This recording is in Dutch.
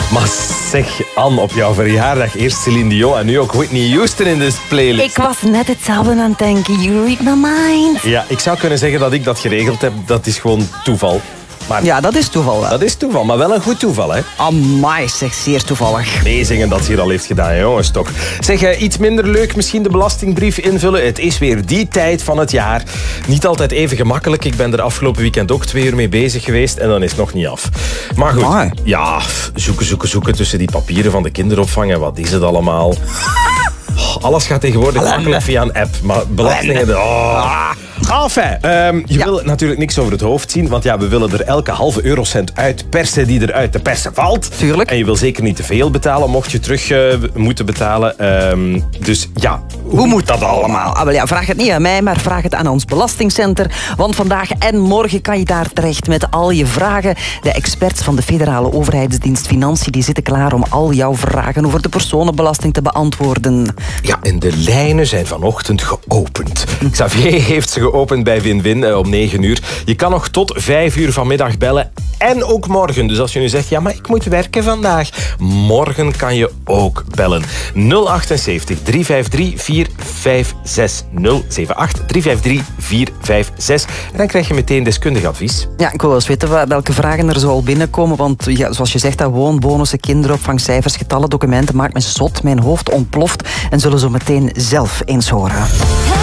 Maar zeg, Anne, op jouw verjaardag eerst Celine Dion en nu ook Whitney Houston in de playlist. Ik was net hetzelfde aan het denken. You read my mind. Ja, ik zou kunnen zeggen dat ik dat geregeld heb. Dat is gewoon toeval. Maar Ja, dat is toeval wel. dat is toeval, maar wel een goed toeval, hè? Amai, zeg, zeer toevallig. Meezingen dat ze hier al heeft gedaan, jongens, toch. Zeg, iets minder leuk, misschien de belastingbrief invullen. Het is weer die tijd van het jaar. Niet altijd even gemakkelijk. Ik ben er afgelopen weekend ook 2 uur mee bezig geweest en dan is het nog niet af. Maar goed, Amai. ja, zoeken tussen die papieren van de kinderopvang en wat is het allemaal? Alles gaat tegenwoordig makkelijk via een app, maar belastingen... Enfin, je wil natuurlijk niks over het hoofd zien, want ja, we willen er elke halve eurocent uit persen die er uit te persen valt. Tuurlijk. En je wil zeker niet te veel betalen, mocht je terug moeten betalen. Dus ja, hoe moet dat allemaal? Ah, wel ja, vraag het niet aan mij, maar vraag het aan ons belastingcenter. Want vandaag en morgen kan je daar terecht met al je vragen. De experts van de federale overheidsdienst Financiën die zitten klaar om al jouw vragen over de personenbelasting te beantwoorden. Ja, en de lijnen zijn vanochtend geopend. Xavier heeft ze geopend bij Win-Win om 9 uur. Je kan nog tot 5 uur vanmiddag bellen. En ook morgen. Dus als je nu zegt, ja, maar ik moet werken vandaag. Morgen kan je ook bellen. 078 353 456 078 353 456. En dan krijg je meteen deskundig advies. Ja, ik wil eens weten welke vragen er zo al binnenkomen. Want ja, zoals je zegt, dat woonbonussen, kinderopvang, cijfers, getallen, documenten maakt me zot. Mijn hoofd ontploft en zullen zo meteen zelf eens horen.